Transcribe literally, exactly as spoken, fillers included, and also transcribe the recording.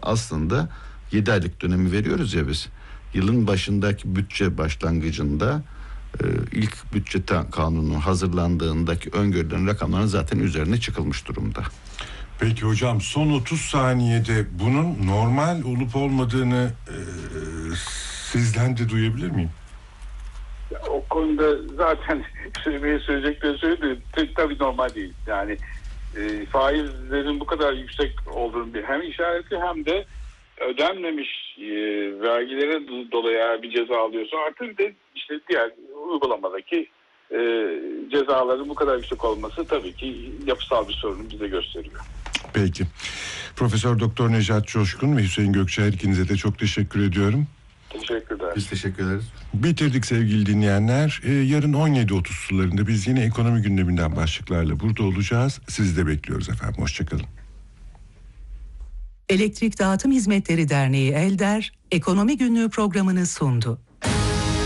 aslında yedi aylık dönemi veriyoruz ya biz. Yılın başındaki bütçe başlangıcında e, ilk bütçe kanunu hazırlandığındaki öngörülen rakamların zaten üzerine çıkılmış durumda. Peki hocam, son otuz saniyede bunun normal olup olmadığını e, sizden de duyabilir miyim? O konuda zaten söylemeye söyleyecekleri söyledi. Tabii normal değil. Yani e, faizlerin bu kadar yüksek olduğunu bir hem işareti hem de ödenmemiş e, vergilere dolayı eğer bir ceza alıyorsa artık bir de işte diğer uygulamadaki e, cezaların bu kadar yüksek olması tabii ki yapısal bir sorunu bize gösteriyor. Peki. Profesör Doktor Necat Coşkun ve Hüseyin Gökçer, ikinize de çok teşekkür ediyorum. Teşekkürler. Biz teşekkür ederiz. Bitirdik sevgili dinleyenler. Ee, yarın on yedi otuz sularında biz yine ekonomi gündeminden başlıklarla burada olacağız. Sizi de bekliyoruz efendim. Hoşçakalın. Elektrik Dağıtım Hizmetleri Derneği Elder, Ekonomi Günlüğü programını sundu.